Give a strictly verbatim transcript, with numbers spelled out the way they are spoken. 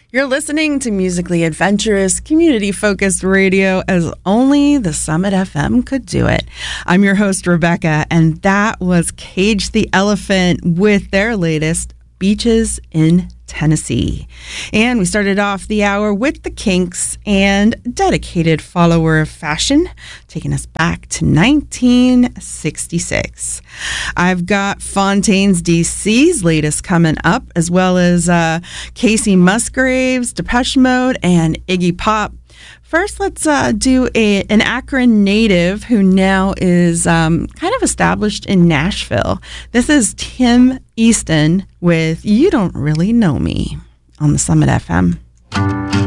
You're listening to musically adventurous, community-focused radio as only the Summit F M could do it. I'm your host, Rebecca, and that was Cage the Elephant with their latest, Beaches in Tennessee. And we started off the hour with the Kinks and dedicated follower of fashion, taking us back to nineteen sixty-six. I've got Fontaines D C's latest coming up, as well as uh, Casey Musgraves, Depeche Mode, and Iggy Pop. First, let's uh, do a, an Akron native who now is um, kind of established in Nashville. This is Tim Easton with You Don't Really Know Me on the Summit F M.